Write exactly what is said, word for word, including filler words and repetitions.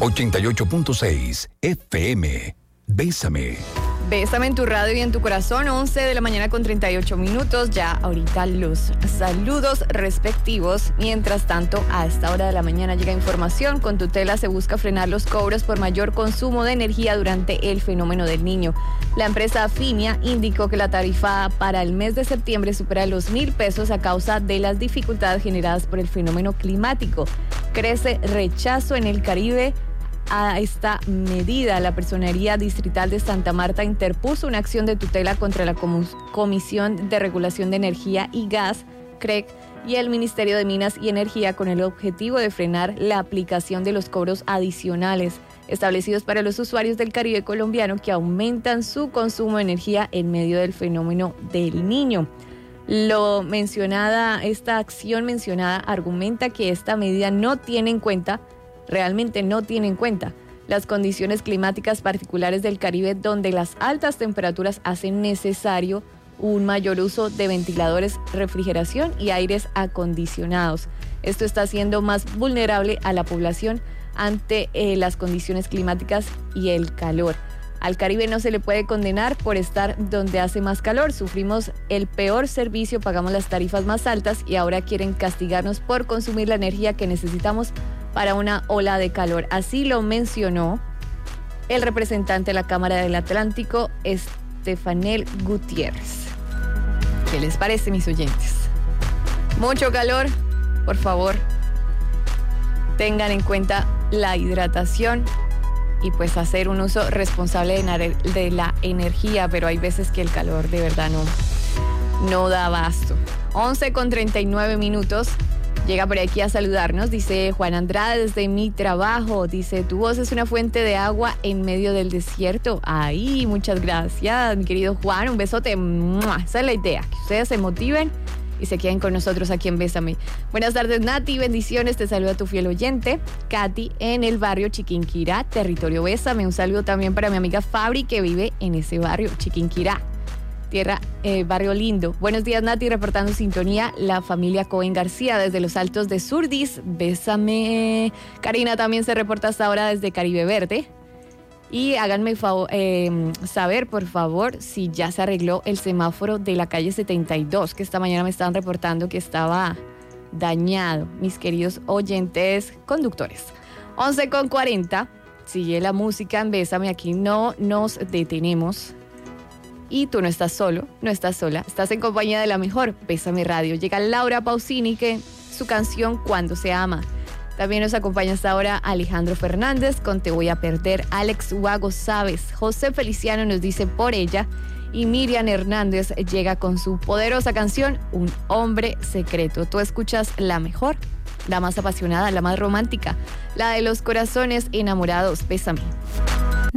ochenta y ocho punto seis F M. Bésame. Bésame en tu radio y en tu corazón, once de la mañana con treinta y ocho minutos. Ya ahorita los saludos respectivos. Mientras tanto, a esta hora de la mañana llega información. Con tutela se busca frenar los cobros por mayor consumo de energía durante el fenómeno del Niño. La empresa Afinia indicó que la tarifa para el mes de septiembre supera los mil pesos a causa de las dificultades generadas por el fenómeno climático. Crece rechazo en el Caribe a esta medida. La Personería Distrital de Santa Marta interpuso una acción de tutela contra la Comisión de Regulación de Energía y Gas, C R E C, y el Ministerio de Minas y Energía con el objetivo de frenar la aplicación de los cobros adicionales establecidos para los usuarios del Caribe colombiano que aumentan su consumo de energía en medio del fenómeno del Niño. Lo mencionada, esta acción mencionada argumenta que esta medida no tiene en cuenta realmente no tiene en cuenta las condiciones climáticas particulares del Caribe, donde las altas temperaturas hacen necesario un mayor uso de ventiladores, refrigeración y aires acondicionados. Esto está haciendo más vulnerable a la población ante eh, las condiciones climáticas y el calor. Al Caribe no se le puede condenar por estar donde hace más calor. Sufrimos el peor servicio, pagamos las tarifas más altas y ahora quieren castigarnos por consumir la energía que necesitamos para una ola de calor. Así lo mencionó el representante de la Cámara del Atlántico, Estefanel Gutiérrez. ¿Qué les parece, mis oyentes? Mucho calor, por favor, tengan en cuenta la hidratación y pues hacer un uso responsable de la energía, pero hay veces que el calor de verdad no, no da abasto. once con treinta y nueve minutos. Llega por aquí a saludarnos, dice Juan Andrade desde mi trabajo, dice, tu voz es una fuente de agua en medio del desierto. Ay, muchas gracias, mi querido Juan, un besote. ¡Mua! Esa es la idea, que ustedes se motiven y se queden con nosotros aquí en Bésame. Buenas tardes, Nati, bendiciones, te saluda tu fiel oyente, Katy, en el barrio Chiquinquirá, territorio Bésame. Un saludo también para mi amiga Fabri, que vive en ese barrio, Chiquinquirá. Tierra, eh, barrio lindo. Buenos días, Nati, reportando sintonía, la familia Cohen García desde los Altos de Surdis. Bésame. Karina también se reporta hasta ahora desde Caribe Verde. Y háganme favor, eh, saber, por favor, si ya se arregló el semáforo de la calle setenta y dos, que esta mañana me estaban reportando que estaba dañado, mis queridos oyentes conductores. once con cuarenta, sigue la música en Bésame, aquí no nos detenemos. Y tú no estás solo, no estás sola, estás en compañía de la mejor, Bésame Radio. Llega Laura Pausini, que su canción Cuando se ama. También nos acompaña hasta ahora Alejandro Fernández con Te voy a perder, Alex Huago Sabes, José Feliciano nos dice Por ella, y Miriam Hernández llega con su poderosa canción Un hombre secreto. Tú escuchas la mejor, la más apasionada, la más romántica, la de los corazones enamorados. Bésame.